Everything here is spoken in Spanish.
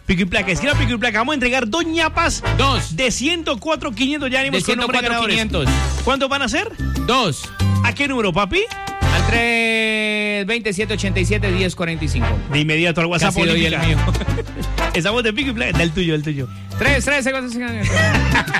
Pico y placa, escriba Pico y placa. Vamos a entregar 2 ñapas. 2. De 104.500 ya venimos De con nombre de ganadores. 104.500. ¿Cuántos van a ser? 2. ¿A qué número, papi? Al 327-87-1045. De inmediato al WhatsApp. Casi doy el mío. Estamos de Pico y placa. Da el tuyo, el tuyo. 3, 4, 5.